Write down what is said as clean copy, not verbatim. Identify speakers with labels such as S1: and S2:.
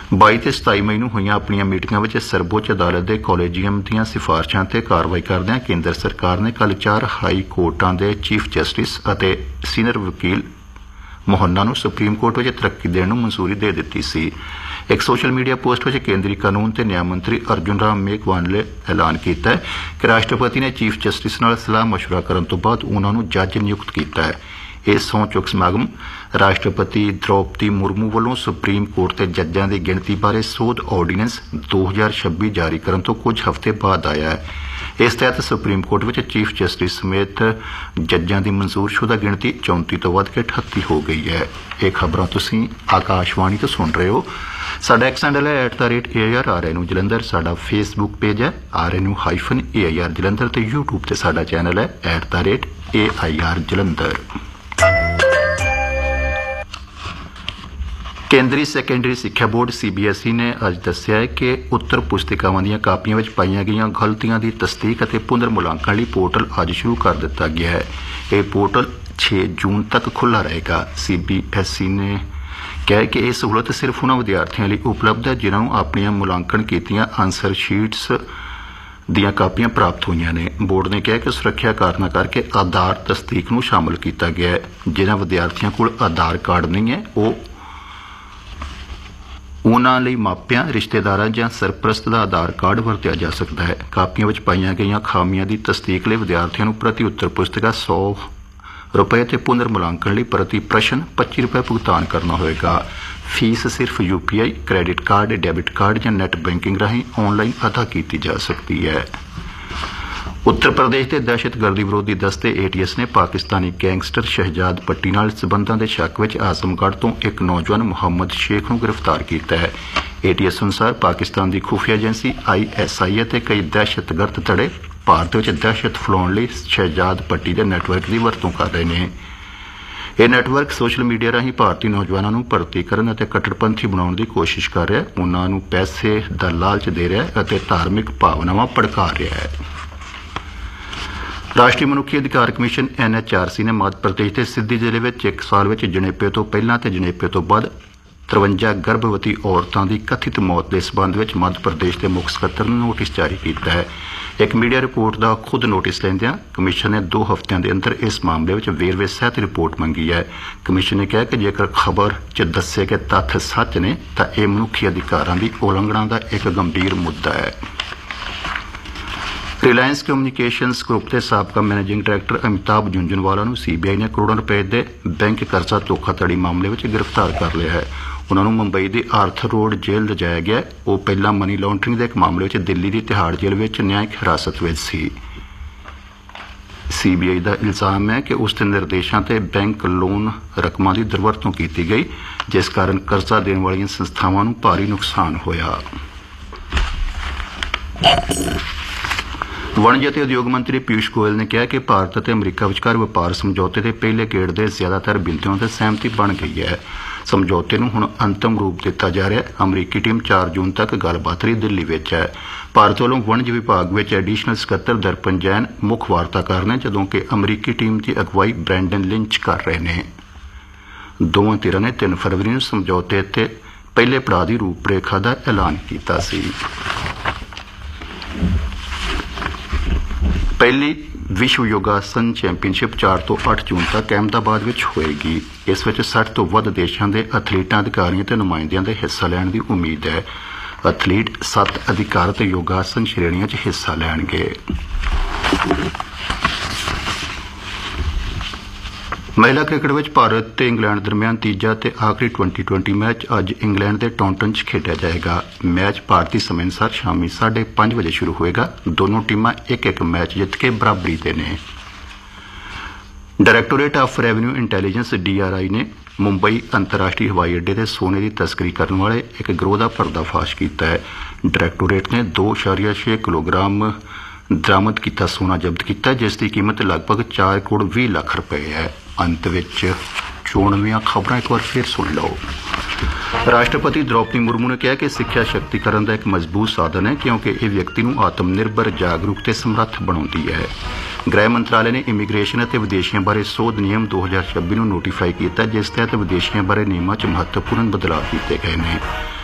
S1: 22 ਤੇ 27 ਮਈ ਨੂੰ ਹੋਈਆਂ ਆਪਣੀਆਂ ਮੀਟਿੰਗਾਂ ਵਿੱਚ ਸਰਵਉੱਚ ਅਦਾਲਤ ਦੇ ਕਾਲਜੀਅਮ ਦੀਆਂ ਸਿਫਾਰਸ਼ਾਂ ਤੇ ਕਾਰਵਾਈ ਕਰਦਿਆਂ ਕੇਂਦਰ ਸਰਕਾਰ ਨੇ ਕੱਲ੍ਹ 4 ਹਾਈ ਕੋਰਟਾਂ ਦੇ ਚੀਫ ਜਸਟਿਸ ਅਤੇ ਸੀਨੀਅਰ ਵਕੀਲ ਮੋਹਨਾ ਨੂੰ ਸੁਪਰੀਮ ਕੋਰਟ ਵਿੱਚ ਤਰੱਕੀ ਦੇਣ ਨੂੰ ਮਨਜ਼ੂਰੀ ਦੇ ਦਿੱਤੀ ਸੀ। ਇੱਕ ਸੋਸ਼ਲ ਮੀਡੀਆ ਪੋਸਟ ਵਿੱਚ ਕੇਂਦਰੀ ਕਾਨੂੰਨ ਤੇ ਨਿਆਂ ਮੰਤਰੀ ਅਰਜੁਨ ਰਾਮ ਮੇਘਵਾਲ ਨੇ ਐਲਾਨ ਕੀਤਾ ਹੈ ਕਿ ਰਾਸ਼ਟਰਪਤੀ ਨੇ ਚੀਫ ਜਸਟਿਸ ਨਾਲ ਸਲਾਹ ਮਸ਼ਵਰਾ ਕਰਨ ਤੋਂ ਬਾਅਦ ਉਨ੍ਹਾਂ ਨੂੰ ਜੱਜ ਨਿਯੁਕਤ ਕੀਤਾ ਹੈ। ਇਹ ਸਹੁੰ ਚੁੱਕ ਸਮਾਗਮ ਰਾਸ਼ਟਰਪਤੀ ਦ੍ਰੌਪਦੀ ਮੁਰਮੂ ਵੱਲੋਂ ਸੁਪਰੀਮ ਕੋਰਟ ਦੇ ਜੱਜਾਂ ਦੀ ਗਿਣਤੀ ਬਾਰੇ ਸੋਧ ਆਰਡੀਨੈਂਸ 2026 ਜਾਰੀ ਕਰਨ ਤੋਂ ਕੁਝ ਹਫ਼ਤੇ ਬਾਅਦ ਆਇਆ ਹੈ। ਇਸ ਤਹਿਤ ਸੁਪਰੀਮ ਕੋਰਟ ਵਿੱਚ ਚੀਫ ਜਸਟਿਸ ਸਮੇਤ ਜੱਜਾਂ ਦੀ ਮਨਜ਼ੂਰਸ਼ੁਦਾ ਗਿਣਤੀ 34 ਤੋਂ ਵੱਧ ਕੇ 38 ਹੋ ਗਈ ਹੈ। ਇਹ ਖਬਰਾਂ ਤੁਸੀਂ ਆਕਾਸ਼ਵਾਣੀ ਤੋਂ ਸੁਣ ਰਹੇ ਹੋ। ਸਾਡਾ ਐਕਸ ਹੈਂਡਲ ਹੈ @AIRRNU ਜਲੰਧਰ। ਸਾਡਾ ਫੇਸਬੁੱਕ ਪੇਜ ਹੈ RNU-AIR ਜਲੰਧਰ ਤੇ YouTube ਤੇ ਸਾਡਾ ਚੈਨਲ ਹੈ @AIR ਜਲੰਧਰ। ਕੇਂਦਰੀ ਸੈਕੰਡਰੀ ਸਿੱਖਿਆ ਬੋਰਡ CBSE ਨੇ ਅੱਜ ਦੱਸਿਆ ਹੈ ਕਿ ਉੱਤਰ ਪੁਸਤਿਕਾਵਾਂ ਦੀਆਂ ਕਾਪੀਆਂ ਵਿੱਚ ਪਾਈਆਂ ਗਈਆਂ ਗਲਤੀਆਂ ਦੀ ਤਸਦੀਕ ਅਤੇ ਪੁਨਰ ਮੁਲਾਂਕਣ ਲਈ ਪੋਰਟਲ ਅੱਜ ਸ਼ੁਰੂ ਕਰ ਦਿੱਤਾ ਗਿਆ ਹੈ। ਇਹ ਪੋਰਟਲ 6 ਜੂਨ ਤੱਕ ਖੁੱਲ੍ਹਾ ਰਹੇਗਾ। CBSE ਨੇ ਕਿਹਾ ਕਿ ਇਹ ਸਹੂਲਤ ਸਿਰਫ ਉਹਨਾਂ ਵਿਦਿਆਰਥੀਆਂ ਲਈ ਉਪਲਬਧ ਹੈ ਜਿਨ੍ਹਾਂ ਨੂੰ ਆਪਣੀਆਂ ਮੁਲਾਂਕਣ ਕੀਤੀਆਂ ਆਨਸਰ ਸ਼ੀਟਸ ਦੀਆਂ ਕਾਪੀਆਂ ਪ੍ਰਾਪਤ ਹੋਈਆਂ ਨੇ। ਬੋਰਡ ਨੇ ਕਿਹਾ ਕਿ ਸੁਰੱਖਿਆ ਕਾਰਨਾਂ ਕਰਕੇ ਆਧਾਰ ਤਸਦੀਕ ਨੂੰ ਸ਼ਾਮਲ ਕੀਤਾ ਗਿਆ ਹੈ। ਜਿਨ੍ਹਾਂ ਵਿਦਿਆਰਥੀਆਂ ਕੋਲ ਆਧਾਰ ਕਾਰਡ ਨਹੀਂ ਹੈ ਉਹਨਾਂ ਲਈ ਮਾਪਿਆਂ, ਰਿਸ਼ਤੇਦਾਰਾਂ ਜਾਂ ਸਰਪ੍ਰਸਤ ਦਾ ਆਧਾਰ ਕਾਰਡ ਵਰਤਿਆ ਜਾ ਸਕਦਾ ਹੈ। ਕਾਪੀਆਂ ਵਿੱਚ ਪਾਈਆਂ ਗਈਆਂ ਖਾਮੀਆਂ ਦੀ ਤਸਦੀਕ ਲਈ ਵਿਦਿਆਰਥੀਆਂ ਨੂੰ ਪ੍ਰਤੀ ਉੱਤਰ ਪੁਸਤਕਾ ₹100 ਤੇ ਪੁਨਰ ਮੁਲਾਂਕਣ ਲਈ ਪ੍ਰਤੀ ਪ੍ਰਸ਼ਨ ₹25 ਭੁਗਤਾਨ ਕਰਨਾ ਹੋਵੇਗਾ। ਫੀਸ ਸਿਰਫ UPI, credit card, debit card ਜਾਂ ਨੈੱਟ ਬੈਂਕਿੰਗ ਰਾਹੀਂ ਆਨਲਾਈਨ ਅਦਾ ਕੀਤੀ ਜਾ ਸਕਦੀ ਹੈ। ਉੱਤਰ ਪ੍ਰਦੇਸ਼ ਦੇ ਦਹਿਸ਼ਤਗਰਦੀ ਵਿਰੋਧੀ ਦਸਤੇ ATS ਨੇ ਪਾਕਿਸਤਾਨੀ ਗੈਂਗਸਟਰ ਸ਼ਹਿਜਾਦ ਭੱਟੀ ਨਾਲ ਸਬੰਧਾਂ ਦੇ ਸ਼ੱਕ ਵਿੱਚ ਆਜ਼ਮਗੜ੍ਹ ਤੋਂ ਇੱਕ ਨੌਜਵਾਨ ਮੁਹੰਮਦ ਸ਼ੇਖ ਨੂੰ ਗ੍ਰਿਫਤਾਰ ਕੀਤਾ ਹੈ। ATS ਅਨੁਸਾਰ ਪਾਕਿਸਤਾਨ ਦੀ ਖੁਫੀਆ ਏਜੰਸੀ ISI ਅਤੇ ਕਈ ਦਹਿਸ਼ਤਗਰਦ ਧੜੇ ਭਾਰਤ ਵਿੱਚ ਦਹਿਸ਼ਤ ਫੈਲਾਉਣ ਲਈ ਸ਼ਹਿਜਾਦ ਭੱਟੀ ਦੇ ਨੈਟਵਰਕ ਦੀ ਵਰਤੋਂ ਕਰ ਰਹੇ ਨੇ। ਇਹ ਨੈਟਵਰਕ ਸੋਸ਼ਲ ਮੀਡੀਆ ਰਾਹੀਂ ਭਾਰਤੀ ਨੌਜਵਾਨਾਂ ਨੂੰ ਭਰਤੀ ਕਰਨ ਅਤੇ ਕੱਟੜਪੰਥੀ ਬਣਾਉਣ ਦੀ ਕੋਸ਼ਿਸ਼ ਕਰ ਰਿਹਾ ਹੈ, ਉਨ੍ਹਾਂ ਨੂੰ ਪੈਸੇ ਦਾ ਲਾਲਚ ਦੇ ਰਿਹਾ ਹੈ ਅਤੇ ਧਾਰਮਿਕ ਭਾਵਨਾਵਾਂ ਭੜਕਾ ਰਿਹਾ ਹੈ। ਰਾਸ਼ਟਰੀ ਮਨੁੱਖੀ ਅਧਿਕਾਰ ਕਮਿਸ਼ਨ NHRC ਨੇ ਮੱਧ ਪ੍ਰਦੇਸ਼ ਦੇ ਸਿੱਧੀ ਜ਼ਿਲ੍ਹੇ ਵਿੱਚ 1 ਸਾਲ ਵਿੱਚ ਜਣੇਪੇ ਤੋਂ ਪਹਿਲਾਂ ਤੇ ਜਣੇਪੇ ਤੋਂ ਬਾਅਦ 53 ਗਰਭਵਤੀ ਔਰਤਾਂ ਦੀ ਕਥਿਤ ਮੌਤ ਦੇ ਸਬੰਧ ਵਿੱਚ ਮੱਧ ਪ੍ਰਦੇਸ਼ ਦੇ ਮੁੱਖ ਸਕੱਤਰ ਨੂੰ ਨੋਟਿਸ ਜਾਰੀ ਕੀਤਾ ਹੈ। ਇੱਕ ਮੀਡੀਆ ਰਿਪੋਰਟ ਦਾ ਖੁਦ ਨੋਟਿਸ ਲੈਂਦਿਆਂ ਕਮਿਸ਼ਨ ਨੇ 2 ਹਫ਼ਤਿਆਂ ਦੇ ਅੰਦਰ ਇਸ ਮਾਮਲੇ ਵਿੱਚ ਵੇਰਵੇ ਸਹਿਤ ਰਿਪੋਰਟ ਮੰਗੀ ਹੈ। ਕਮਿਸ਼ਨ ਨੇ ਕਿਹਾ ਕਿ ਜੇਕਰ ਖਬਰ 'ਚ ਦੱਸੇ ਗਏ ਤੱਥ ਸੱਚ ਨੇ ਤਾਂ ਇਹ ਮਨੁੱਖੀ ਅਧਿਕਾਰਾਂ ਦੀ ਉਲੰਘਣਾ ਦਾ ਇੱਕ ਗੰਭੀਰ ਮੁੱਦਾ ਹੈ। ਰਿਲਾਇੰਸ ਕਮਿਊਨੀਕੇਸ਼ਨਜ਼ ਗਰੁੱਪ ਦੇ ਸਾਬਕਾ ਮੈਨੇਜਿੰਗ ਡਾਇਰੈਕਟਰ ਅਮਿਤਾਭ ਜੁੰਝੁਨਵਾਲਾ ਨੂੰ CBI ਨੇ ਕਰੋੜਾਂ ਰੁਪਏ ਦੇ ਬੈਂਕ ਕਰਜ਼ਾ ਧੋਖਾਧੜੀ ਮਾਮਲੇ ਵਿੱਚ ਗ੍ਰਿਫਤਾਰ ਕਰ ਲਿਆ ਹੈ। ਉਨ੍ਹਾਂ ਨੂੰ ਮੁੰਬਈ ਦੀ ਆਰਥਰ ਰੋਡ ਜੇਲ੍ਹ ਲਿਜਾਇਆ ਗਿਆ। ਉਹ ਪਹਿਲਾਂ ਮਨੀ ਲਾਂਡਰਿੰਗ ਦੇ ਇੱਕ ਮਾਮਲੇ ਵਿੱਚ ਦਿੱਲੀ ਦੀ ਤਿਹਾੜ ਜੇਲ੍ਹ ਵਿੱਚ ਨਿਆਇਕ ਹਿਰਾਸਤ ਵਿੱਚ ਸੀ। CBI ਦਾ ਇਲਜ਼ਾਮ ਹੈ ਕਿ ਉਸ ਦੇ ਨਿਰਦੇਸ਼ਾਂ ਤੇ ਬੈਂਕ ਲੋਨ ਰਕਮਾਂ ਦੀ ਦੁਰਵਰਤੋਂ ਕੀਤੀ ਗਈ, ਜਿਸ ਕਾਰਨ ਕਰਜ਼ਾ ਦੇਣ ਵਾਲੀਆਂ ਸੰਸਥਾਵਾਂ ਨੂੰ ਭਾਰੀ ਨੁਕਸਾਨ ਹੋਇਆ। ਵਣਜ ਅਤੇ ਉਦਯੋਗ ਮੰਤਰੀ ਪਿਊਸ਼ ਗੋਇਲ ਨੇ ਕਿਹਾ ਕਿ ਭਾਰਤ ਅਤੇ ਅਮਰੀਕਾ ਵਿਚਕਾਰ ਵਪਾਰ ਸਮਝੌਤੇ ਦੇ ਪਹਿਲੇ ਗੇੜ ਦੇ ਜ਼ਿਆਦਾਤਰ ਬਿੰਦੂਆਂ ਤੇ ਸਹਿਮਤੀ ਬਣ ਗਈ ਹੈ। ਸਮਝੌਤੇ ਨੂੰ ਹੁਣ ਅੰਤਮ ਰੂਪ ਦਿੱਤਾ ਜਾ ਰਿਹਾ ਹੈ। ਅਮਰੀਕੀ ਟੀਮ 4 ਜੂਨ ਤੱਕ ਗੱਲਬਾਤ ਲਈ ਦਿੱਲੀ ਵਿੱਚ ਹੈ। ਭਾਰਤ ਵੱਲੋਂ ਵਣਜ ਵਿਭਾਗ ਵਿੱਚ ਐਡੀਸ਼ਨਲ ਸਕੱਤਰ ਦਰਪਨ ਜੈਨ ਮੁੱਖ ਵਾਰਤਾਕਾਰ ਨੇ, ਜਦੋਂ ਕਿ ਅਮਰੀਕੀ ਟੀਮ ਦੀ ਅਗਵਾਈ ਬ੍ਰੈਂਡਨ ਲਿੰਚ ਕਰ ਰਹੇ ਨੇ। ਦੋਵਾਂ ਧਿਰਾਂ ਨੇ 3 ਫਰਵਰੀ ਨੂੰ ਸਮਝੌਤੇ ਤੇ ਪਹਿਲੇ ਪੜਾਅ ਦੀ ਰੂਪਰੇਖਾ ਦਾ ਐਲਾਨ ਕੀਤਾ ਸੀ। ਪਹਿਲੀ ਵਿਸ਼ਵ ਯੋਗਾਸਨ ਚੈਂਪੀਅਨਸ਼ਿਪ 4 ਤੋਂ 8 ਜੂਨ ਤੱਕ ਅਹਿਮਦਾਬਾਦ ਵਿੱਚ ਹੋਏਗੀ। ਇਸ ਵਿੱਚ 60 ਤੋਂ ਵੱਧ ਦੇਸ਼ਾਂ ਦੇ ਐਥਲੀਟਾਂ, ਅਧਿਕਾਰੀਆਂ ਤੇ ਨੁਮਾਇੰਦਿਆਂ ਦੇ ਹਿੱਸਾ ਲੈਣ ਦੀ ਉਮੀਦ ਹੈ। ਐਥਲੀਟ 7 ਅਧਿਕਾਰਤ ਯੋਗਾਸਨ ਸ਼੍ਰੇਣੀਆਂ 'ਚ ਹਿੱਸਾ ਲੈਣਗੇ। ਮਹਿਲਾ ਕ੍ਰਿਕਟ ਵਿੱਚ ਭਾਰਤ ਤੇ ਇੰਗਲੈਂਡ ਦਰਮਿਆਨ ਤੀਜਾ ਤੇ ਆਖਰੀ T20 ਮੈਚ ਅੱਜ ਇੰਗਲੈਂਡ ਦੇ ਟਾਉਂਟਨ 'ਚ ਖੇਡਿਆ ਜਾਏਗਾ। ਮੈਚ ਭਾਰਤੀ ਸਮੇਂ ਅਨੁਸਾਰ ਸ਼ਾਮੀ 5:30 ਵਜੇ ਸ਼ੁਰੂ ਹੋਏਗਾ। ਦੋਨੋਂ ਟੀਮਾਂ ਇੱਕ ਮੈਚ ਜਿੱਤ ਕੇ ਬਰਾਬਰੀ ਤੇ ਨੇ। Directorate of revenue intelligence DRI ਨੇ ਮੁੰਬਈ ਅੰਤਰਰਾਸ਼ਟਰੀ ਹਵਾਈ ਅੱਡੇ ਤੇ ਸੋਨੇ ਦੀ ਤਸਕਰੀ ਕਰਨ ਵਾਲੇ ਇੱਕ ਗਿਰੋਹ ਦਾ ਪਰਦਾਫਾਸ਼ ਕੀਤਾ ਹੈ। ਡਾਇਰੈਕਟੋਰੇਟ ਨੇ 2.6 ਕਿਲੋਗ੍ਰਾਮ ਦਰਾਮਦ ਕੀਤਾ ਸੋਨਾ ਜ਼ਬਤ ਕੀਤਾ, ਜਿਸ ਦੀ ਕੀਮਤ ਲਗਭਗ 4 ਕਰੋੜ 20 ਲੱਖ ਰੁਪਏ ਹੈ। ਅੰਤ ਵਿੱਚ ਚੋਣਵੀਆਂ ਖਬਰਾਂ ਇੱਕ ਵਾਰ ਫਿਰ ਸੁਣ ਲਓ। ਰਾਸ਼ਟਰਪਤੀ ਦ੍ਰੌਪਦੀ ਮੁਰਮੂ ਨੇ ਕਿਹਾ ਕਿ ਸਿੱਖਿਆ ਸ਼ਕਤੀਕਰਨ ਦਾ ਇੱਕ ਮਜ਼ਬੂਤ ਸਾਧਨ ਹੈ, ਕਿਉਂਕਿ ਇਹ ਵਿਅਕਤੀ ਨੂੰ ਆਤਮ ਨਿਰਭਰ, ਜਾਗਰੂਕ ਤੇ ਸਮਰੱਥ ਬਣਾਉਂਦੀ ਹੈ। ਗ੍ਰਹਿ ਮੰਤਰਾਲੇ ਨੇ ਇਮੀਗ੍ਰੇਸ਼ਨ ਅਤੇ ਵਿਦੇਸ਼ੀਆਂ ਬਾਰੇ ਸੋਧ ਨਿਯਮ 2026 ਨੂੰ ਨੋਟੀਫਾਈ ਕੀਤਾ, ਜਿਸ ਤਹਿਤ ਵਿਦੇਸ਼ੀਆਂ ਬਾਰੇ ਨਿਯਮਾਂ 'ਚ ਮਹੱਤਵਪੂਰਨ ਬਦਲਾਅ ਕੀਤੇ ਗਏ ਨੇ।